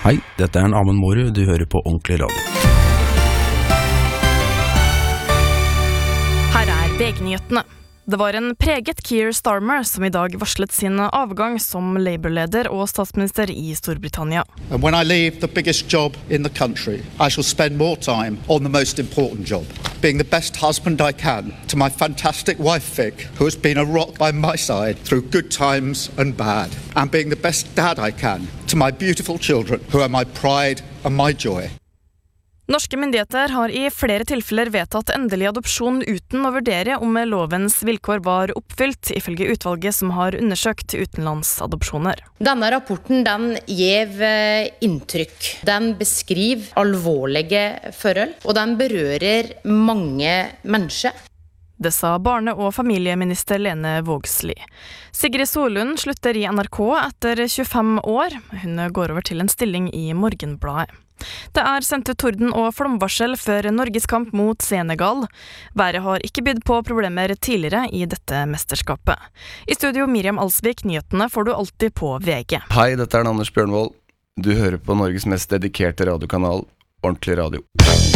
Hei, dette er Amund Mårud, du hører på Ordentlig Radio. Her er VG-nyhetene. Det var en preget Keir Starmer som I dag varslet sin avgang som Labour-leder og statsminister I Storbritannia. And when I leave the biggest job in the country, I shall spend more time on the most important job, being the best husband I can to my fantastic wife Vic, who has been a rock by my side through good times and bad, and being the best dad I can to my beautiful children, who are my pride and my joy. Norske myndigheter har I flere tilfeller vedtatt endelig adopsjon uten å vurdere om lovens vilkår var oppfylt, ifølge utvalget som har undersøkt utenlandsadopsjoner. Denne rapporten den gjev inntrykk. Den beskriver alvorlige forhold, og den berører mange mennesker. Det sa barne- og familieminister Lene Vågslid. Sigrid Solund slutter I NRK etter 25 år. Hun går over til en stilling I Morgenbladet. Det er sendt ut torden- og flomvarsel før Norges kamp mot Senegal. Været har ikke bydd på problemer tidligere I dette mesterskapet. I studio Miriam Alsvik, nyhetene får du alltid på VG. Hei, dette er Anders Bjørnvold. Du hører på Norges mest dedikerte radiokanal, Ordentlig Radio.